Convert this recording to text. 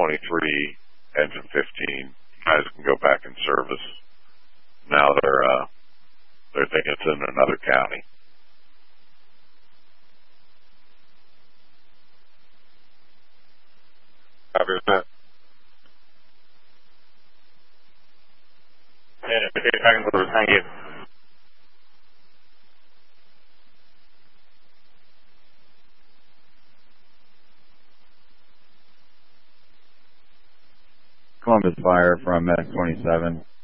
23, engine 15. Guys can go back in service. Now they're thinking it's in another county. Copy that. Thank you. Columbus Fire from Medic 27.